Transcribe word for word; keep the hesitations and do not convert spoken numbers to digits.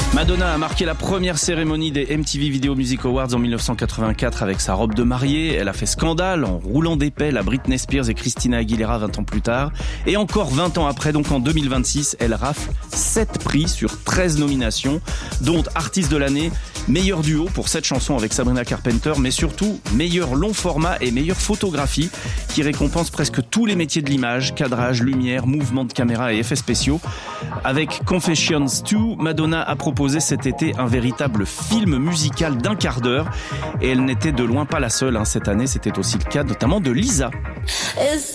Madonna a marqué la première cérémonie des M T V Video Music Awards en dix-neuf cent quatre-vingt-quatre avec sa robe de mariée. Elle a fait scandale en roulant des pelles à Britney Spears et Christina Aguilera vingt ans plus tard. Et encore vingt ans après, donc en deux mille vingt-six, elle rafle sept prix sur treize nominations, dont artiste de l'année, meilleur duo pour cette chanson avec Sabrina Carpenter, mais surtout meilleur long format et meilleure photographie qui récompense presque tous les métiers de l'image, cadrage, lumière, mouvement de caméra et effets spéciaux. Avec Confessions deux, Madonna a proposé cet été un véritable film musical d'un quart d'heure et elle n'était de loin pas la seule, hein. Cette année, c'était aussi le cas notamment de Lisa. It's